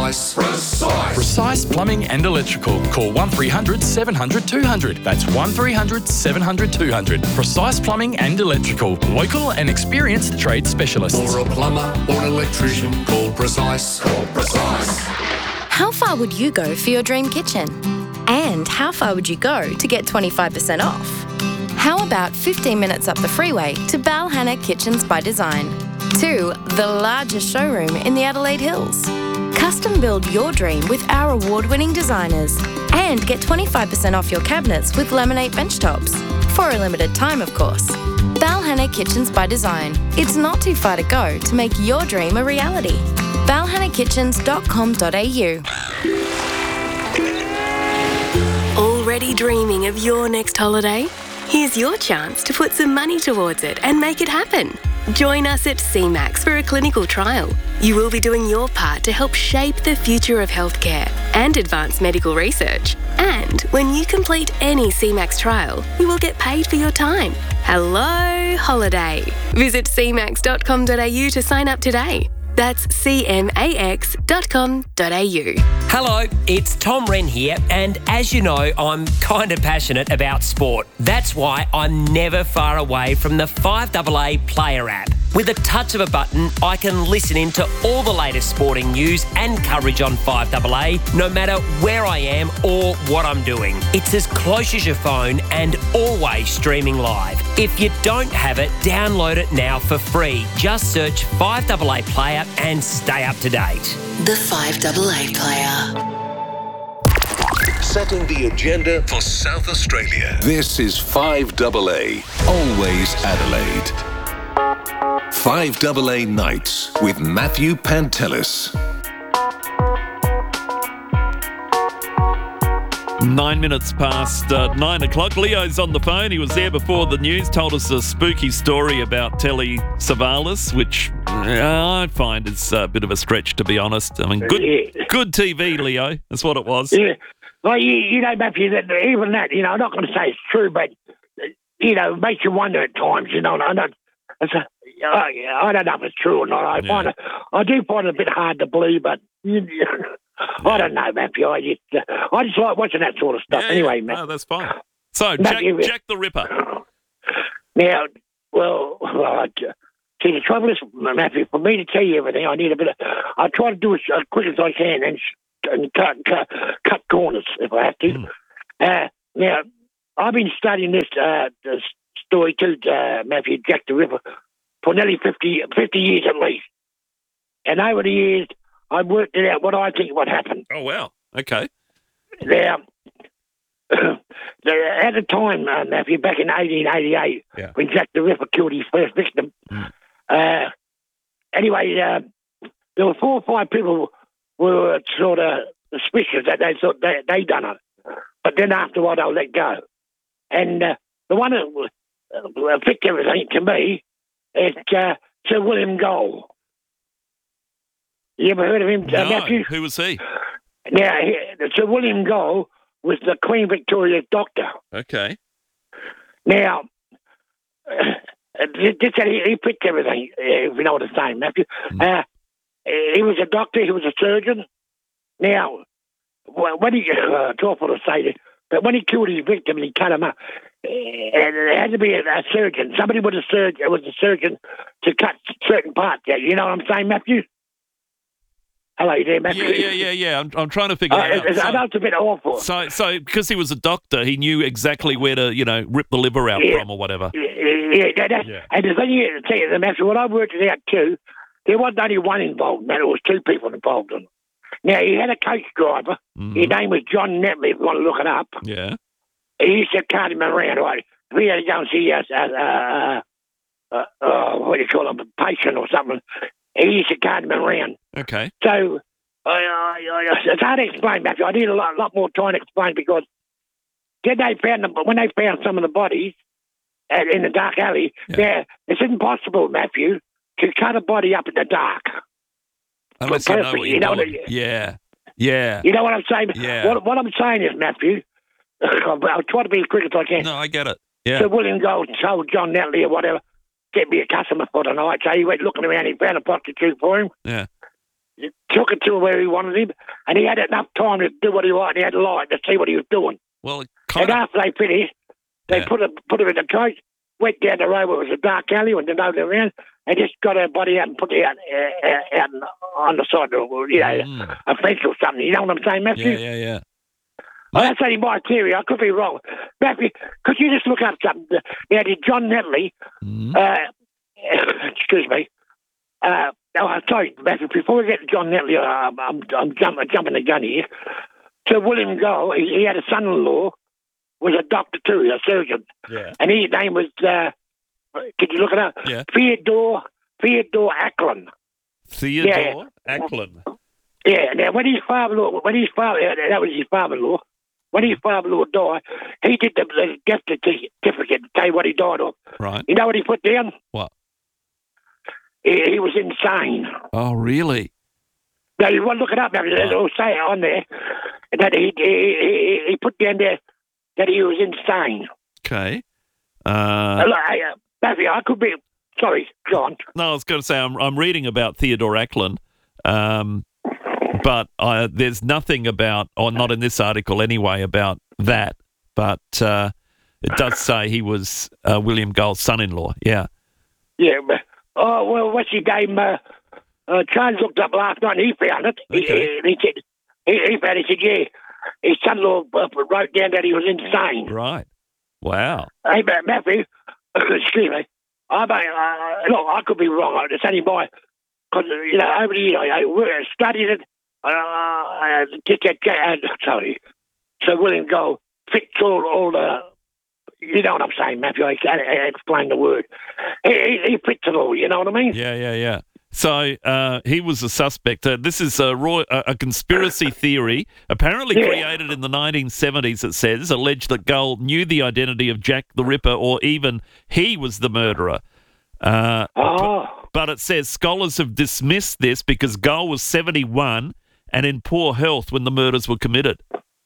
Precise. Precise Plumbing and Electrical. Call 1300 700 200. That's 1300 700 200. Precise Plumbing and Electrical. Local and experienced trade specialists. For a plumber or an electrician, call Precise. How far would you go for your dream kitchen? And how far would you go to get 25% off? How about 15 minutes up the freeway to Balhanna Kitchens by Design? 2, the largest showroom in the Adelaide Hills. Custom build your dream with our award-winning designers. And get 25% off your cabinets with laminate bench tops. For a limited time, of course. Balhanna Kitchens by Design. It's not too far to go to make your dream a reality. balhannakitchens.com.au. Already dreaming of your next holiday? Here's your chance to put some money towards it and make it happen. Join us at CMAX for a clinical trial. You will be doing your part to help shape the future of healthcare and advanced medical research. And when you complete any CMAX trial, you will get paid for your time. Hello, holiday. Visit cmax.com.au to sign up today. That's cmax.com.au. Hello, it's Tom Wren here, and as you know, I'm kind of passionate about sport. That's why I'm never far away from the 5AA Player app. With a touch of a button, I can listen in to all the latest sporting news and coverage on 5AA, no matter where I am or what I'm doing. It's as close as your phone and always streaming live. If you don't have it, download it now for free. Just search 5AA Player and stay up to date. The 5AA Player. Setting the agenda for South Australia. This is 5AA, always Adelaide. 5AA Nights with Matthew Pantelis. 9 minutes past 9 o'clock. Leo's on the phone. He was there before the news, told us a spooky story about Telly Savalas, which I find is a bit of a stretch, to be honest. I mean, good TV, Leo. That's what it was. Yeah. Well, you know, Matthew, that even that, you know, I'm not going to say it's true, but, you know, it makes you wonder at times, you know. I don't know if it's true or not. I do find it a bit hard to believe, but I don't know, Matthew. I just like watching that sort of stuff. Anyway, Matt. No, that's fine. So, Matthew, Jack the Ripper. Now, see, the trouble is, Matthew, for me to tell you everything, I try to do it as quick as I can and cut corners if I have to. Now, I've been studying this story too, Matthew, Jack the Ripper, for nearly 50 years at least. And over the years, I've worked it out what I think would happen. Oh, wow. Okay. Now, at the time, Matthew, back in 1888, when Jack the Ripper killed his first victim, anyway, there were 4 or 5 people who were sort of suspicious that they thought they done it. But then after a while, they'll let go. And the one that fixed everything to me is Sir William Gold. You ever heard of him, Matthew? Who was he? Now, Sir William Gold was the Queen Victoria's doctor. Okay. Now, he picked everything, if you know what I'm saying, Matthew. He was a doctor, he was a surgeon. Now, when he, it's awful to say this, but when he killed his victim and he cut him up, it had to be a surgeon. Somebody was a surgeon to cut certain parts. You know what I'm saying, Matthew? Hello, you there, Matthew? Yeah. I'm trying to figure it out. I know it's a bit awful. So because he was a doctor, he knew exactly where to, rip the liver out from or whatever. Yeah. And the thing is, to tell you, Matthew, what I worked it out too, there wasn't only one involved, man. There was 2 people involved in it. Now, he had a coach driver. His name was John Netley, if you want to look it up. Yeah. He used to cart him around. Right? If he had to go and see what do you call him, a patient or something, he used to cart him around. Okay. So, it's hard to explain, Matthew. I need a lot more time to explain because when they found some of the bodies in the dark alley, it's impossible, Matthew, to cut a body up in the dark. Unless you know what you're doing. Yeah. You know what I'm saying? Yeah. What I'm saying is, Matthew, I'll try to be as quick as I can. No, I get it. Yeah. So William Gold told John Netley or whatever, get me a customer for tonight. So he went looking around, he found a prostitute for him. Yeah. took it to where he wanted him, and he had enough time to do what he wanted. He had light to see what he was doing. Well, and after they finished, they put him in the coach, went down the road where it was a dark alley, went nobody around, and just got her body out and put it out on the side of a fence or something. You know what I'm saying, Matthew? Yeah. Well, that's only my theory. I could be wrong. Matthew, could you just look up something? Now, did John Netley, excuse me, sorry, Matthew, before we get to John Netley, I'm jumping the gun here. So William Gull, he had a son-in-law, was a doctor too, a surgeon. Yeah. And his name was, could you look it up? Yeah. Theodore Acklin. Theodore Acklin. Yeah, now when his father-in-law, that was his father-in-law, when his father-in-law died, he did the death certificate to tell you what he died of. Right. You know what he put down? What? He was insane. Oh, really? Now, you want to look it up now, it'll say it on there, that he put down there that he was insane. Okay. Matthew, I could be... Sorry, John. No, I was going to say, I'm reading about Theodore Acklin, but there's nothing about, or not in this article anyway, about that. But it does say he was William Gull's son-in-law. Yeah. Yeah. Well, what's his name? Charles looked up last night and he found it. Okay. He found it. He said, yeah, his son-in-law wrote down that he was insane. Right. Wow. Hey, Matthew, excuse me. Look, I could be wrong. It's only my... Because, over the years, I studied it. Sorry. So William Gull fits all the... You know what I'm saying, Matthew? I explain the word. He fits it all, you know what I mean? Yeah. So he was a suspect. This is a conspiracy theory, apparently created in the 1970s, it says, alleged that Gull knew the identity of Jack the Ripper or even he was the murderer. But it says scholars have dismissed this because Gull was 71 and in poor health when the murders were committed.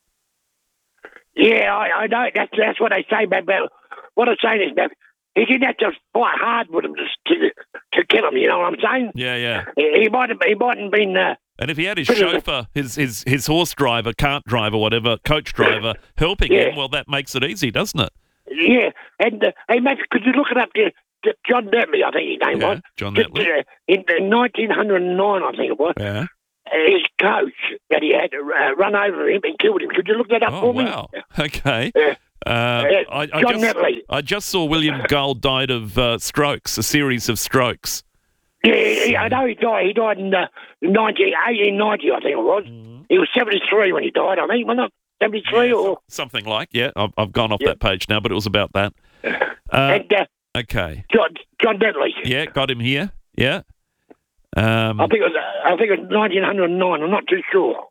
Yeah, I know. That's what they say, man. But what I'm saying is, man, he didn't have to fight hard with him to kill him. You know what I'm saying? Yeah. He might have been. And if he had his chauffeur, his horse driver, cart driver, whatever, coach driver, helping him, well, that makes it easy, doesn't it? Yeah. And hey, mate, could you look it up there? John Netley, I think his name was. John Netley. In 1909, I think it was. Yeah. His coach that he had run over him and killed him. Could you look that up for me? Oh, wow. Okay. John Netley. I just saw William Gull died of strokes, a series of strokes. Yeah, I know he died. He died in 1890, I think it was. Mm-hmm. He was 73 when he died, I think, wasn't it? 73 or... Something like, I've gone off that page now, but it was about that. Okay. John Netley. Yeah, got him here. Yeah. I think it was 1909. I'm not too sure.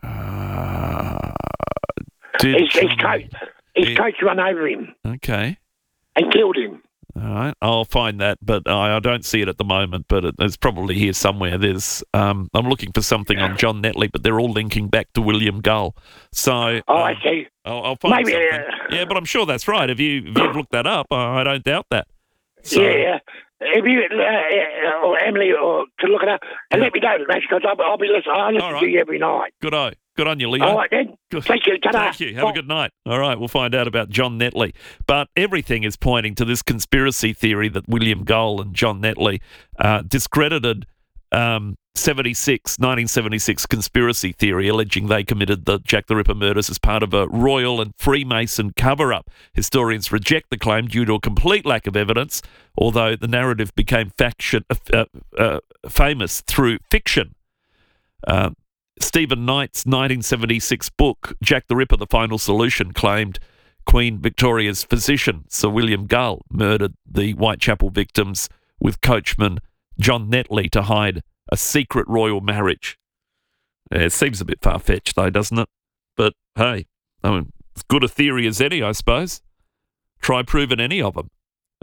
His coach ran over him. Okay. And killed him. All right, I'll find that, but I don't see it at the moment. But it's probably here somewhere. There's I'm looking for something on John Netley, but they're all linking back to William Gull. So I see. I'll find something. Yeah, but I'm sure that's right. If you've looked that up, I don't doubt that. So, yeah. If you or Emily could look it up and let me know, because I'll be listening. I listen to you every night. Good on you, Leo. All right, then. Thank you. Ta-da. Thank you. Have a good night. All right, we'll find out about John Netley. But everything is pointing to this conspiracy theory that William Gull and John Netley discredited 1976 conspiracy theory alleging they committed the Jack the Ripper murders as part of a royal and Freemason cover-up. Historians reject the claim due to a complete lack of evidence, although the narrative became famous through fiction. Stephen Knight's 1976 book, Jack the Ripper, The Final Solution, claimed Queen Victoria's physician, Sir William Gull, murdered the Whitechapel victims with coachman John Netley to hide a secret royal marriage. It seems a bit far-fetched, though, doesn't it? But, hey, as good a theory as any, I suppose. Try proving any of them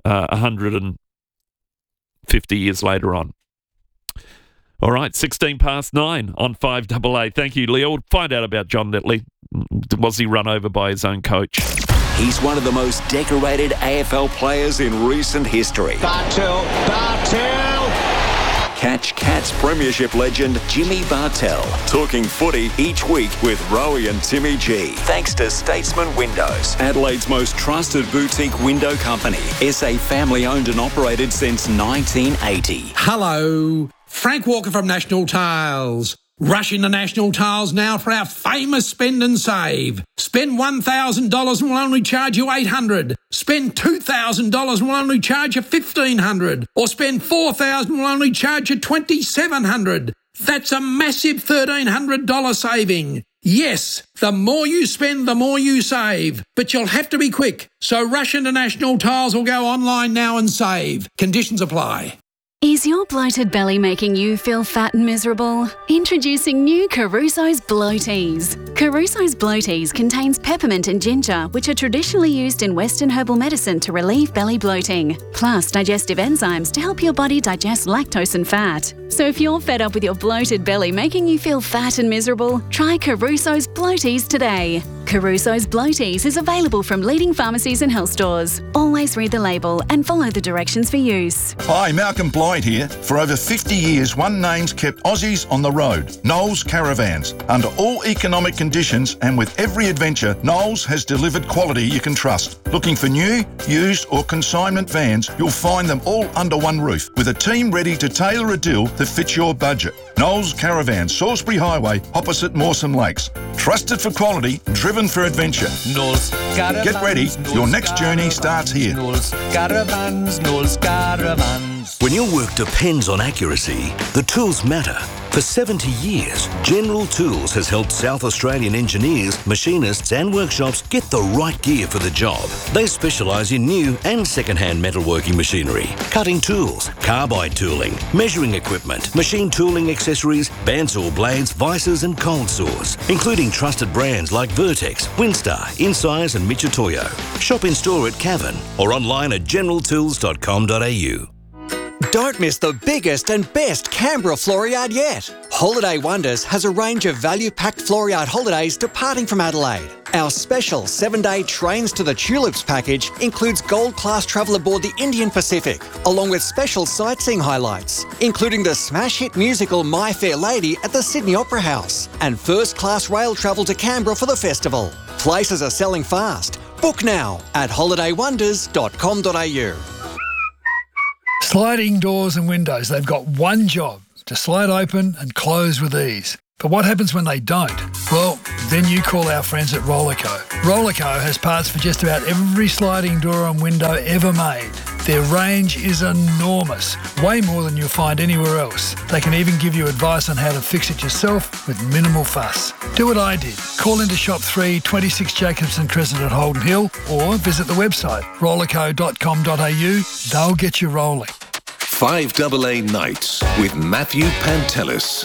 150 years later on. All right, 9:16 on 5AA. Thank you, Leo. We'll find out about John Netley. Was he run over by his own coach? He's one of the most decorated AFL players in recent history. Bartel. Catch Cats Premiership legend Jimmy Bartell talking footy each week with Rowie and Timmy G. Thanks to Statesman Windows, Adelaide's most trusted boutique window company. SA family owned and operated since 1980. Hello, Frank Walker from National Tiles. Rush into National Tiles now for our famous spend and save. Spend $1,000 and we'll only charge you $800. Spend $2,000 and we'll only charge you $1,500. Or spend $4,000 and we'll only charge you $2,700. That's a massive $1,300 saving. Yes, the more you spend, the more you save. But you'll have to be quick. So rush into National Tiles or go online now and save. Conditions apply. Is your bloated belly making you feel fat and miserable? Introducing new Caruso's Bloaties. Caruso's Bloaties contains peppermint and ginger, which are traditionally used in Western herbal medicine to relieve belly bloating, plus digestive enzymes to help your body digest lactose and fat. So if you're fed up with your bloated belly making you feel fat and miserable, try Caruso's Bloaties today. Caruso's Bloaties is available from leading pharmacies and health stores. Always read the label and follow the directions for use. Hi, Malcolm Blythe here. For over 50 years, one name's kept Aussies on the road, Knowles Caravans. Under all economic conditions and with every adventure, Knowles has delivered quality you can trust. Looking for new, used or consignment vans, you'll find them all under one roof with a team ready to tailor a deal that fits your budget. Knowles Caravans, Salisbury Highway, opposite Mawson Lakes. Trusted for quality, driven for adventure. Knowles Caravans. Get ready, your next journey starts here. Knowles Caravans, Knowles Caravans. When your work depends on accuracy, the tools matter. For 70 years, General Tools has helped South Australian engineers, machinists and workshops get the right gear for the job. They specialise in new and second-hand metalworking machinery, cutting tools, carbide tooling, measuring equipment, machine tooling accessories, bandsaw blades, vices and cold saws, including trusted brands like Vertex, Winstar, Insize and Michitoyo. Shop in store at Cavan or online at generaltools.com.au. Don't miss the biggest and best Canberra Floriade yet. Holiday Wonders has a range of value-packed Floriade holidays departing from Adelaide. Our special 7-day Trains to the Tulips package includes gold-class travel aboard the Indian Pacific, along with special sightseeing highlights, including the smash hit musical My Fair Lady at the Sydney Opera House, and first-class rail travel to Canberra for the festival. Places are selling fast. Book now at holidaywonders.com.au. Sliding doors and windows, they've got one job, to slide open and close with ease. But what happens when they don't? Well, then you call our friends at Rollerco. Rollerco has parts for just about every sliding door and window ever made. Their range is enormous, way more than you'll find anywhere else. They can even give you advice on how to fix it yourself with minimal fuss. Do what I did. Call into Shop 3, 26 Jacobson Crescent at Holden Hill, or visit the website rollerco.com.au. They'll get you rolling. 5AA Nights with Matthew Pantelis.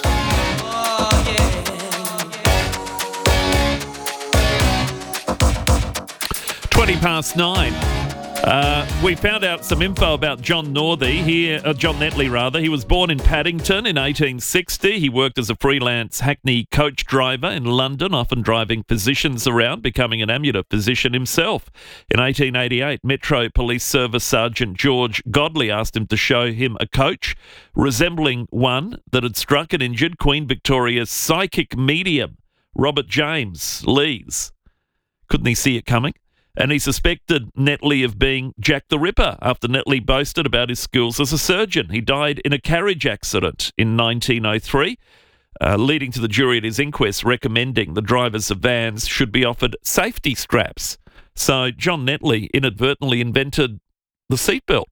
9:20. We found out some info about John Netley. He was born in Paddington in 1860. He worked as a freelance Hackney coach driver in London, often driving physicians around, becoming an amateur physician himself. In 1888, Metro Police Service Sergeant George Godley asked him to show him a coach resembling one that had struck and injured Queen Victoria's psychic medium, Robert James Lees. Couldn't he see it coming? And he suspected Netley of being Jack the Ripper after Netley boasted about his skills as a surgeon. He died in a carriage accident in 1903, leading to the jury at his inquest recommending the drivers of vans should be offered safety straps. So John Netley inadvertently invented the seatbelt.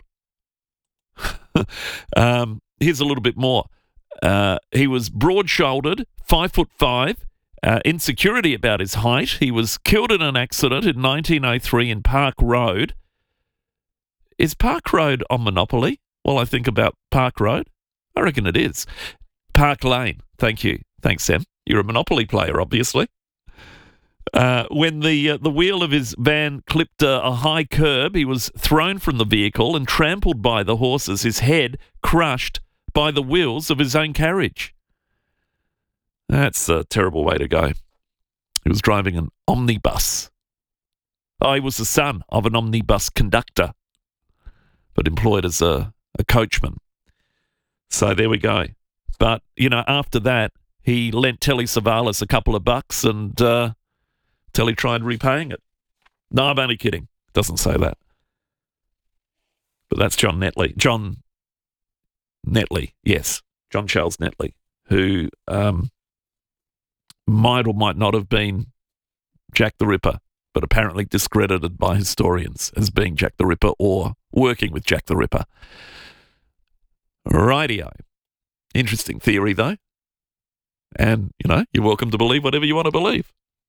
Here's a little bit more. He was broad-shouldered, 5'5", insecurity about his height. He was killed in an accident in 1903 in Park Road. Is Park Road on Monopoly? While I think about Park Road, I reckon it is. Park Lane. Thank you. Thanks, Sam. You're a Monopoly player, obviously. When the wheel of his van clipped a high curb, he was thrown from the vehicle and trampled by the horses, his head crushed by the wheels of his own carriage. That's a terrible way to go. He was driving an omnibus. He was the son of an omnibus conductor, but employed as a coachman. So there we go. But, after that, he lent Telly Savalas a couple of bucks and Telly tried repaying it. No, I'm only kidding. Doesn't say that. But that's John Netley. John Netley, yes. John Charles Netley, who might or might not have been Jack the Ripper, but apparently discredited by historians as being Jack the Ripper or working with Jack the Ripper. Rightio. Interesting theory, though. And, you're welcome to believe whatever you want to believe.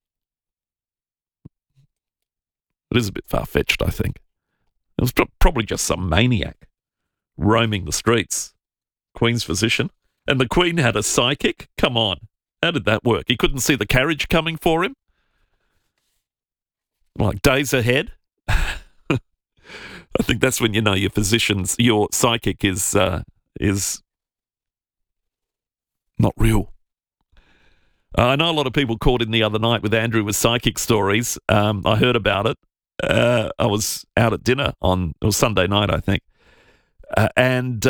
It is a bit far-fetched, I think. It was probably just some maniac roaming the streets. Queen's physician. And the Queen had a psychic? Come on. How did that work? He couldn't see the carriage coming for him? Like days ahead? I think that's when your psychic is not real. I know a lot of people called in the other night with Andrew with psychic stories. I heard about it. I was out at dinner it was Sunday night, I think. And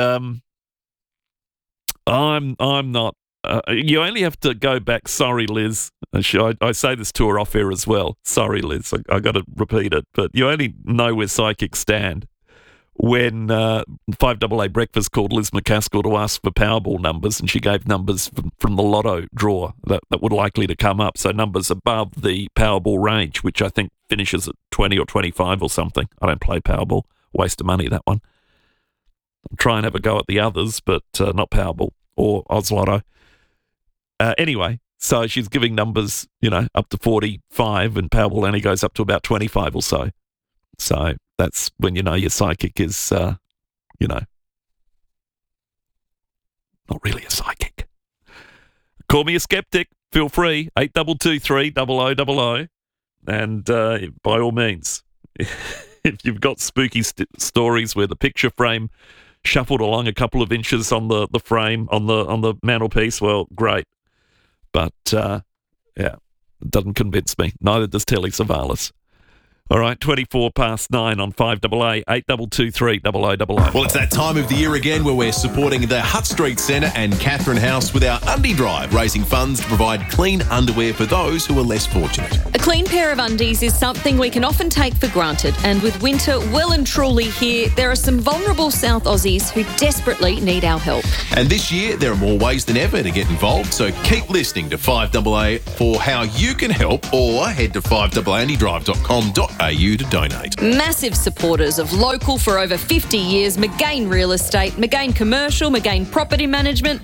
I'm not. You only have to go back. Sorry, Liz. I say this to her off air as well. Sorry, Liz. I got to repeat it. But you only know where psychics stand when 5AA Breakfast called Liz McCaskill to ask for Powerball numbers, and she gave numbers from the lotto draw that were likely to come up. So numbers above the Powerball range, which I think finishes at 20 or 25 or something. I don't play Powerball. Waste of money, that one. I'll try and have a go at the others, but not Powerball or Oz Lotto. Anyway, so she's giving numbers, up to 45, and Powerball only goes up to about 25 or so. So that's when your psychic is, not really a psychic. Call me a skeptic. Feel free. 8223 0000. And by all means, if you've got spooky stories where the picture frame shuffled along a couple of inches on the frame on the mantelpiece, well, great. But it doesn't convince me. Neither does Telly Savalas. All right, 24 past 9 on 5AA, 8223 0000. Well, it's that time of the year again where we're supporting the Hutt Street Centre and Catherine House with our Undie Drive, raising funds to provide clean underwear for those who are less fortunate. A clean pair of undies is something we can often take for granted, and with winter well and truly here, there are some vulnerable South Aussies who desperately need our help. And this year, there are more ways than ever to get involved, so keep listening to 5AA for how you can help, or head to 5AAAndydrive.com.au to donate. Massive supporters of local for over 50 years, McGain Real Estate, McGain Commercial, McGain Property Management,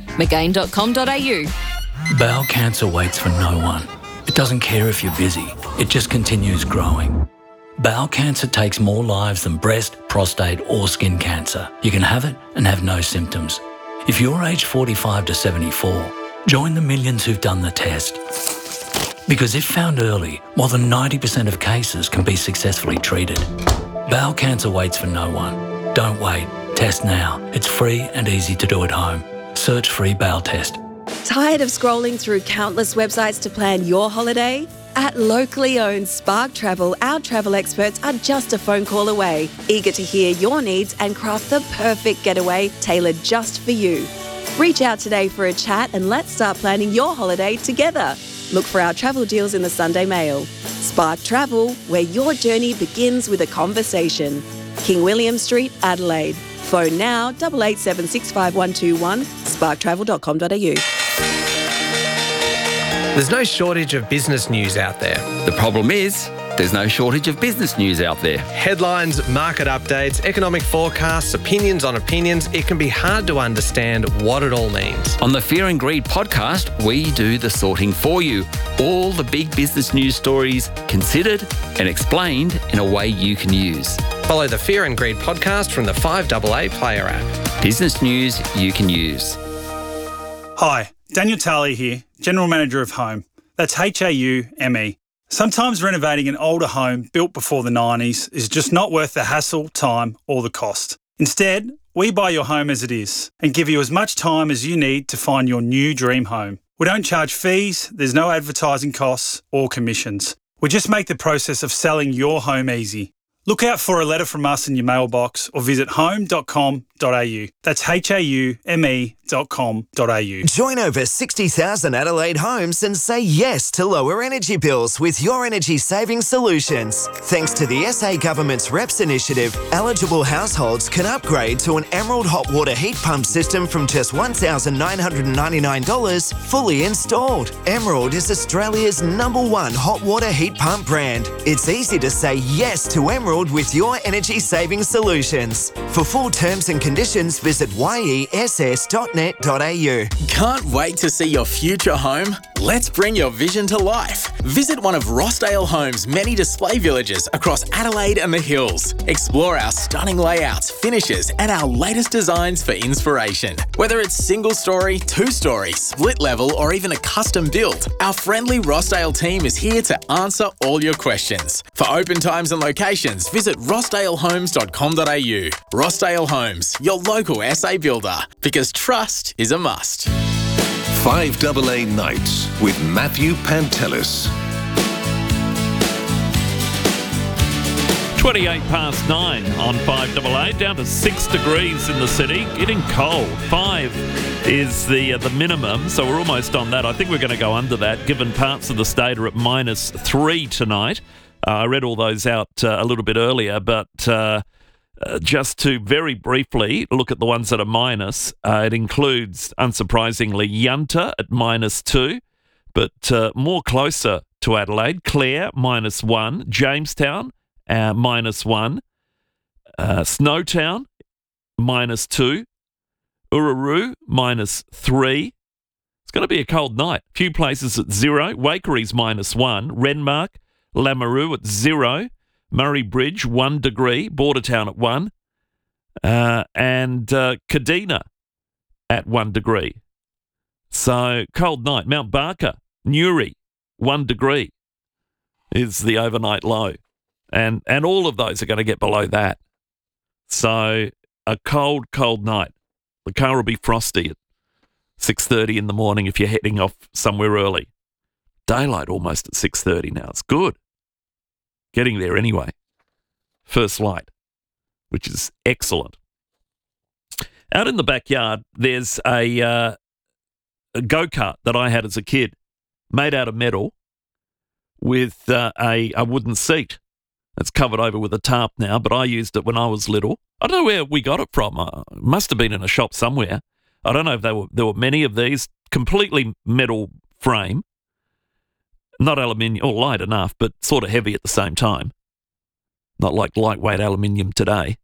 McGain.com.au. Bowel cancer waits for no one. It doesn't care if you're busy. It just continues growing. Bowel cancer takes more lives than breast, prostate or skin cancer. You can have it and have no symptoms. If you're aged 45 to 74, join the millions who've done the test. Because if found early, more than 90% of cases can be successfully treated. Bowel cancer waits for no one. Don't wait. Test now. It's free and easy to do at home. Search free bowel test. Tired of scrolling through countless websites to plan your holiday? At locally owned Spark Travel, our travel experts are just a phone call away, eager to hear your needs and craft the perfect getaway tailored just for you. Reach out today for a chat and let's start planning your holiday together. Look for our travel deals in the Sunday Mail. Spark Travel, where your journey begins with a conversation. King William Street, Adelaide. Phone now 88765121, sparktravel.com.au. There's no shortage of business news out there. The problem is, there's no shortage of business news out there. Headlines, market updates, economic forecasts, opinions on opinions. It can be hard to understand what it all means. On the Fear and Greed podcast, we do the sorting for you. All the big business news stories considered and explained in a way you can use. Follow the Fear and Greed podcast from the 5AA Player app. Business news you can use. Hi, Daniel Tarley here, General Manager of Home. That's HAUME. Sometimes renovating an older home built before the 90s is just not worth the hassle, time or the cost. Instead, we buy your home as it is and give you as much time as you need to find your new dream home. We don't charge fees, there's no advertising costs or commissions. We just make the process of selling your home easy. Look out for a letter from us in your mailbox or visit home.com.au. That's haume.com.au. Join over 60,000 Adelaide homes and say yes to lower energy bills with your energy saving solutions. Thanks to the SA Government's REPS initiative, eligible households can upgrade to an Emerald hot water heat pump system from just $1,999 fully installed. Emerald is Australia's #1 hot water heat pump brand. It's easy to say yes to Emerald with your energy saving solutions. For full terms and conditions, visit yess.net.au. Can't wait to see your future home? Let's bring your vision to life. Visit one of Rossdale Homes' many display villages across Adelaide and the Hills. Explore our stunning layouts, finishes, and our latest designs for inspiration. Whether it's single story, two-story, split level, or even a custom build, our friendly Rossdale team is here to answer all your questions. For open times and locations, visit rossdalehomes.com.au. Rossdale Homes, your local SA builder, because trust is a must. 5AA Nights with Matthew Pantelis. 9:28 on 5AA, down to 6 degrees in the city, getting cold. 5 is the minimum, so we're almost on that. I think we're going to go under that, given parts of the state are at -3 tonight. I read all those out a little bit earlier, but just to very briefly look at the ones that are minus, it includes, unsurprisingly, Yunta at -2, but more closer to Adelaide, Clare -1, Jamestown -1, Snowtown -2, Ururu -3. It's going to be a cold night. A few places at 0. Waikery's -1, Renmark, Lameroo at 0, Murray Bridge 1 degree, Bordertown at 1, and Kadina at 1 degree. So cold night. Mount Barker, Newry 1 degree is the overnight low. And all of those are going to get below that. So a cold, cold night. The car will be frosty at 6:30 in the morning if you're heading off somewhere early. Daylight almost at 6:30 now. It's good. Getting there anyway. First light, which is excellent. Out in the backyard, there's a go-kart that I had as a kid, made out of metal with a wooden seat. It's covered over with a tarp now, but I used it when I was little. I don't know where we got it from. It must have been in a shop somewhere. I don't know if there were many of these. Completely metal frame. Not aluminium, or light enough, but sort of heavy at the same time. Not like lightweight aluminium today.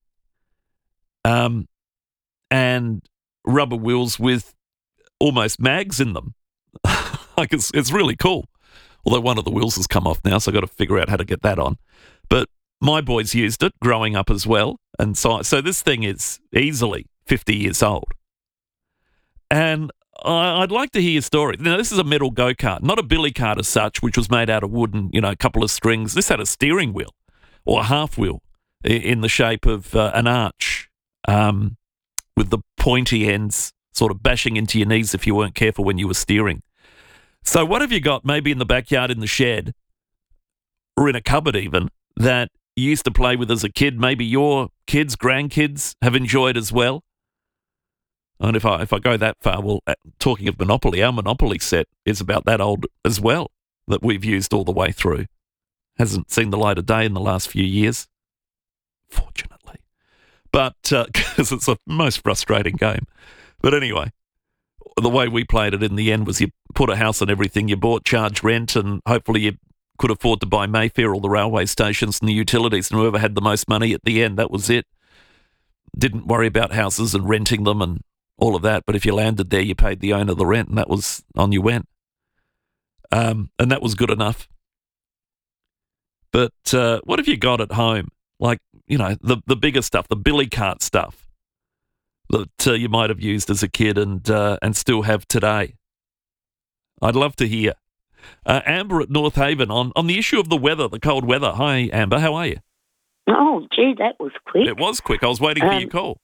And rubber wheels with almost mags in them. Like it's really cool. Although one of the wheels has come off now, so I've got to figure out how to get that on. But my boys used it growing up as well. And so this thing is easily 50 years old. And I'd like to hear your story. Now, this is a metal go-kart, not a billy cart as such, which was made out of wood and, a couple of strings. This had a steering wheel or a half wheel in the shape of an arch with the pointy ends sort of bashing into your knees if you weren't careful when you were steering. So what have you got maybe in the backyard, in the shed, or in a cupboard even, that you used to play with as a kid, maybe your kids, grandkids have enjoyed as well? And if I go that far, well, talking of Monopoly, our Monopoly set is about that old as well, that we've used all the way through. Hasn't seen the light of day in the last few years, fortunately. But, because it's the most frustrating game. But anyway, the way we played it in the end was you put a house on everything you bought, charged rent, and hopefully you could afford to buy Mayfair, all the railway stations and the utilities, and whoever had the most money at the end, that was it. Didn't worry about houses and renting them and all of that, but if you landed there, you paid the owner the rent, and that was on you went. And that was good enough. But what have you got at home? Like, the bigger stuff, the billy cart stuff that you might have used as a kid and still have today. I'd love to hear. Amber at North Haven on the issue of the weather, the cold weather. Hi, Amber. How are you? Oh, gee, that was quick. It was quick. I was waiting for your call.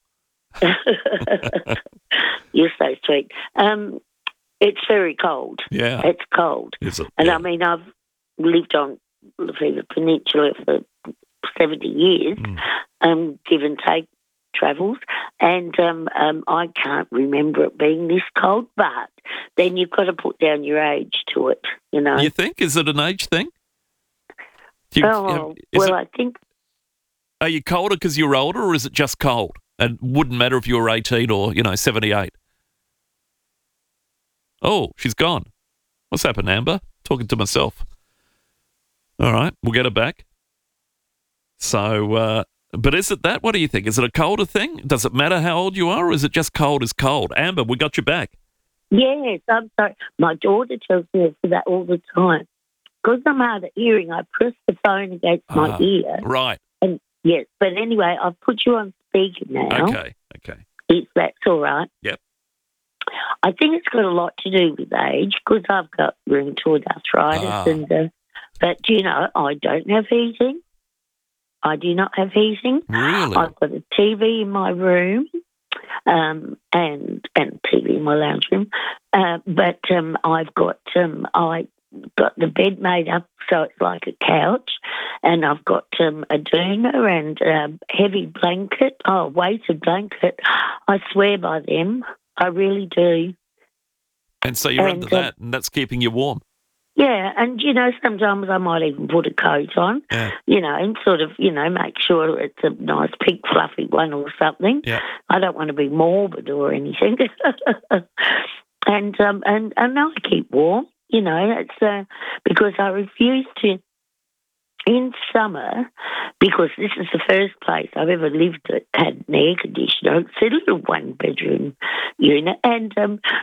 You're so sweet. It's very cold. Yeah. It's cold. Is it? And Yeah. I mean, I've lived on the Peninsula for 70 years, give and take travels, and I can't remember it being this cold. But then you've got to put down your age to it, you know. You think? Is it an age thing? I think. Are you colder because you're older, or is it just cold? And wouldn't matter if you were 18 or 78. Oh, she's gone. What's happened, Amber? Talking to myself. All right, we'll get her back. So, but is it that? What do you think? Is it a colder thing? Does it matter how old you are, or is it just cold is cold? Amber, we got you back. Yes, I'm sorry. My daughter tells me that all the time. Because I'm hard of hearing, I press the phone against my ear. Right. And yes, but anyway, I've put you on speaker now. Okay. If that's all right. Yep. I think it's got a lot to do with age, because I've got rheumatoid arthritis, but I don't have heating. I do not have heating. Really? I've got a TV in my room, and TV in my lounge room, but I've got the bed made up so it's like a couch, and I've got a doona and a heavy blanket, weighted blanket. I swear by them. I really do. And so you're under that, and that's keeping you warm. Yeah, and, sometimes I might even put a coat on, and sort of, make sure it's a nice pink fluffy one or something. Yeah. I don't want to be morbid or anything. and I keep warm, it's because I refuse to, in summer, because this is the first place I've ever lived that had an air conditioner. It's a little one-bedroom unit, and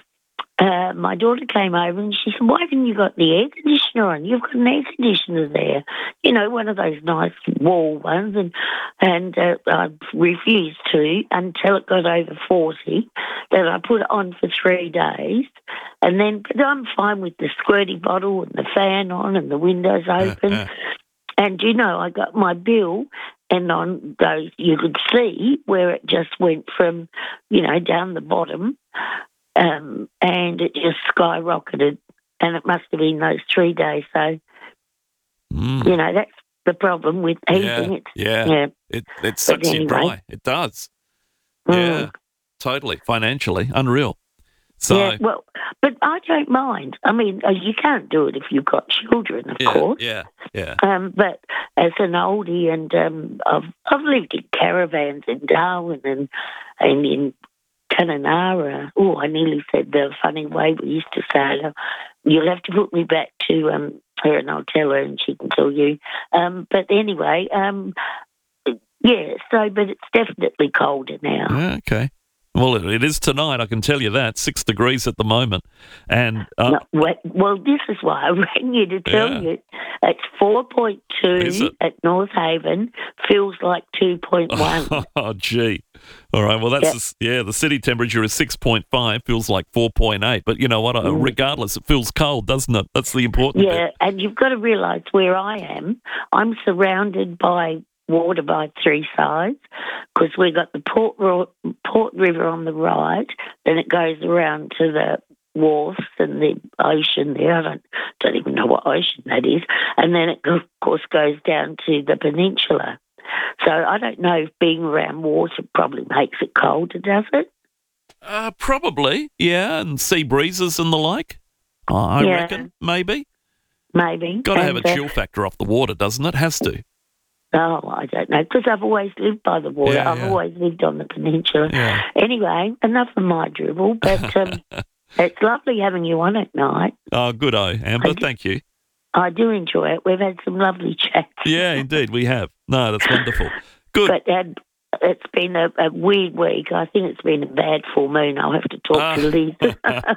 my daughter came over and she said, "Why haven't you got the air conditioner on? You've got an air conditioner there, one of those nice wall ones." And I refused to until it got over 40. Then I put it on for 3 days, but I'm fine with the squirty bottle and the fan on and the windows open. And, I got my bill, and on those you could see where it just went from, down the bottom, and it just skyrocketed, and it must have been those 3 days. So, that's the problem with heating. It sucks you dry. It does. Yeah, totally. Financially, unreal. So, yeah, well, but I don't mind. I mean, you can't do it if you've got children, of course. Yeah. But as an oldie, and I've lived in caravans in Darwin and in Kununurra. Oh, I nearly said the funny way we used to say it. You'll have to put me back to her, and I'll tell her, and she can tell you. But anyway, but it's definitely colder now. Okay. Well, it is tonight, I can tell you that. 6 degrees at the moment. And well, this is why I rang you to tell you. It's 4.2 at North Haven. Feels like 2.1. Oh, gee. All right, well, that's the city temperature is 6.5, feels like 4.8. But you know what? Regardless, it feels cold, doesn't it? That's the important bit. Yeah, and you've got to realise where I am. I'm surrounded by water by 3 sides, because we've got the Port River on the right, then it goes around to the wharfs and the ocean there. I don't even know what ocean that is. And then it, of course, goes down to the peninsula. So I don't know if being around water probably makes it colder, does it? Probably, yeah, and sea breezes and the like. I reckon, maybe. Maybe. Got to have a chill factor off the water, doesn't it? Has to. Oh, I don't know, because I've always lived by the water. I've always lived on the peninsula. Yeah. Anyway, enough of my dribble, but it's lovely having you on at night. Oh, good, Amber. Thank you. I do enjoy it. We've had some lovely chats. Yeah, indeed, we have. No, that's wonderful. Good. But it's been a weird week. I think it's been a bad full moon. I'll have to talk to Lisa.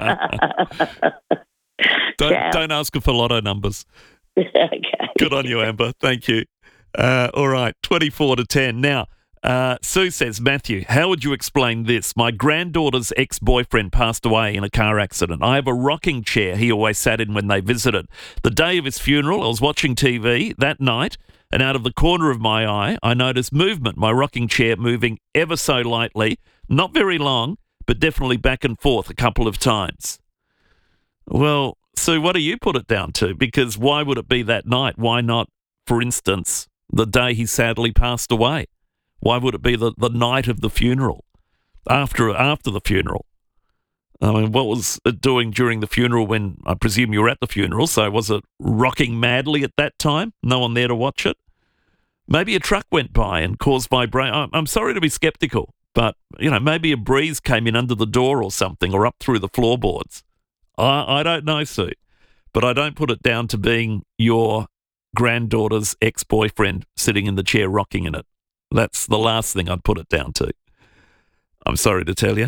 Don't ask her for lotto numbers. Okay. Good on you, Amber. Thank you. All right, 24 to 10. Now, Sue says, Matthew, how would you explain this? My granddaughter's ex-boyfriend passed away in a car accident. I have a rocking chair he always sat in when they visited. The day of his funeral, I was watching TV that night, and out of the corner of my eye, I noticed movement, my rocking chair moving ever so lightly, not very long, but definitely back and forth a couple of times. Well, Sue, what do you put it down to? Because why would it be that night? Why not, for instance, the day he sadly passed away? Why would it be the night of the funeral, after the funeral? I mean, what was it doing during the funeral when I presume you were at the funeral? So was it rocking madly at that time? No one there to watch it? Maybe a truck went by and caused vibration. I'm sorry to be sceptical, but, maybe a breeze came in under the door or something, or up through the floorboards. I don't know, Sue, but I don't put it down to being your granddaughter's ex-boyfriend sitting in the chair rocking in it. That's the last thing I'd put it down to. I'm sorry to tell you.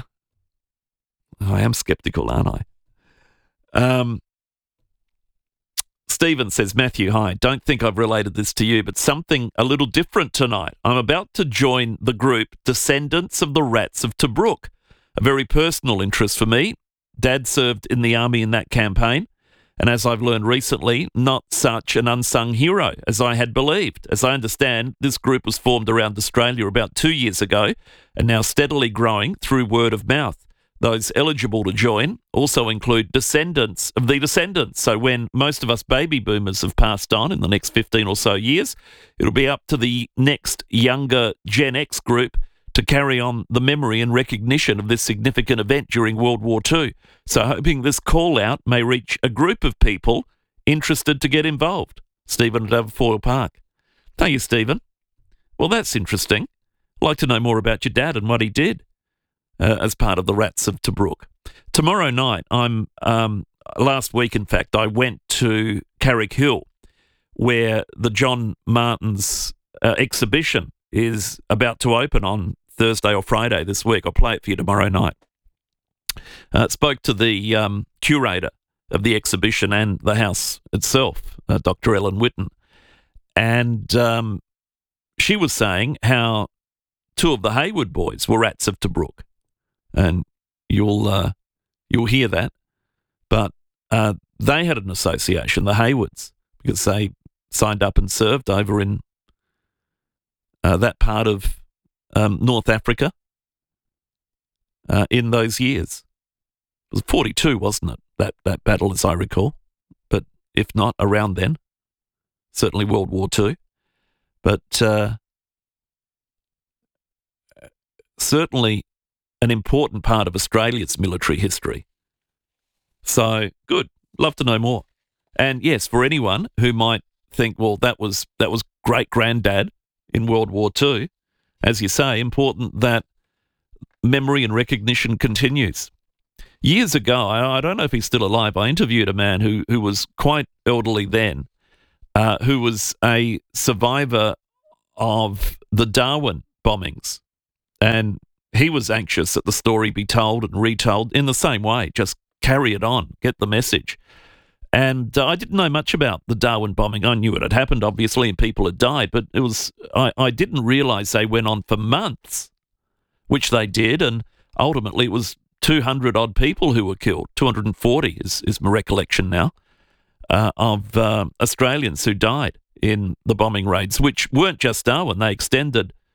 I am sceptical, aren't I? Stephen says, Matthew, hi. Don't think I've related this to you, but something a little different tonight. I'm about to join the group Descendants of the Rats of Tobruk, a very personal interest for me. Dad served in the army in that campaign, and as I've learned recently, not such an unsung hero as I had believed. As I understand, this group was formed around Australia about 2 years ago and now steadily growing through word of mouth. Those eligible to join also include descendants of the descendants. So when most of us baby boomers have passed on in the next 15 or so years, it'll be up to the next younger Gen X group to carry on the memory and recognition of this significant event during World War II. So hoping this call out may reach a group of people interested to get involved. Stephen at Aberfoyle Park. Thank you, Stephen. Well, that's interesting. I'd like to know more about your dad and what he did as part of the Rats of Tobruk. Tomorrow night, last week, in fact, I went to Carrick Hill, where the John Martin's exhibition is about to open on Thursday or Friday this week. I'll play it for you tomorrow night. Spoke to the curator of the exhibition and the house itself, Dr. Ellen Whitten, and she was saying how two of the Hayward boys were Rats of Tobruk, and you'll hear that, but they had an association, the Haywards, because they signed up and served over in that part of North Africa in those years. It was 42, wasn't it, that battle, as I recall? But if not, around then. Certainly World War II. But certainly an important part of Australia's military history. So, good. Love to know more. And yes, for anyone who might think, well, that was great-granddad in World War II, as you say, important that memory and recognition continues. Years ago, I don't know if he's still alive, I interviewed a man who was quite elderly then, who was a survivor of the Darwin bombings. And he was anxious that the story be told and retold in the same way, just carry it on, get the message. And I didn't know much about the Darwin bombing. I knew it had happened, obviously, and people had died, but it was I didn't realise they went on for months, which they did, and ultimately it was 200-odd people who were killed. 240 is my recollection now, of Australians who died in the bombing raids, which weren't just Darwin. They extended